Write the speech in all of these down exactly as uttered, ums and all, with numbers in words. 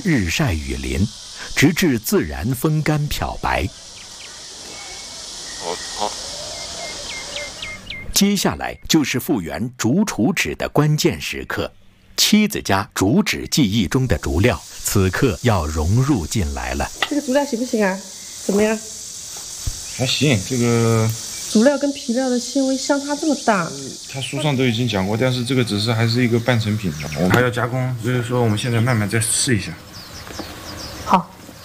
日晒雨淋，直至自然风干漂白。 好，好。 接下来就是复原竹储纸的关键时刻，妻子家竹纸技艺中的竹料，此刻要融入进来了。 这个竹料行不行啊？怎么样？ 还行，这个竹料跟皮料的纤维相差这么大。 他书上都已经讲过，但是这个只是还是一个半成品，我们还要加工，所以说我们现在慢慢再试一下。 好。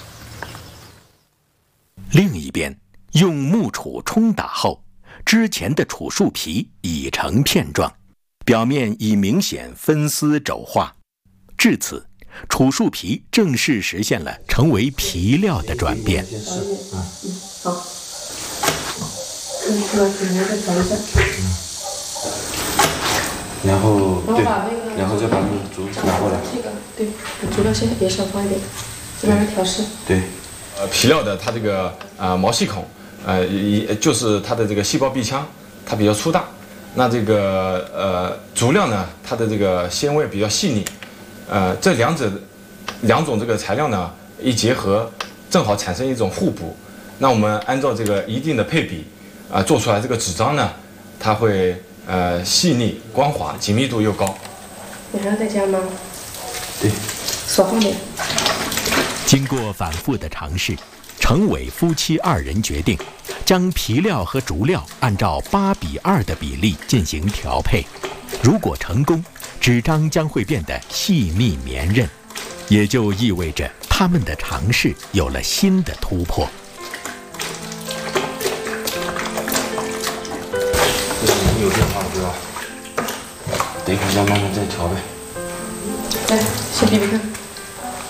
另一边，用木杵冲打后，之前的杵树皮已成片状，表面已明显分丝肘化。至此，杵树皮正式实现了成为皮料的转变。 嗯，好。嗯，再调一下。 然后对，然后再把那个竹拿过来。 这个对，竹料先别上放一点，再慢慢调试。 对。 呃，皮料的它这个呃毛细孔，呃，也就是它的这个细胞壁腔，它比较粗大。那这个呃竹料呢，它的这个纤维比较细腻。呃，这两者两种这个材料呢一结合，正好产生一种互补。那我们按照这个一定的配比啊、呃，做出来这个纸张呢，它会呃细腻光滑，紧密度又高。 你还要再加吗？ 对， 少放点。 经过反复的尝试，程伟夫妻二人决定将皮料和竹料按照八比二的比例进行调配。如果成功，纸张将会变得细密绵韧，也就意味着他们的尝试有了新的突破。 这已经有变化了，对吧？等一会儿再慢慢再调呗。 来，先比比看。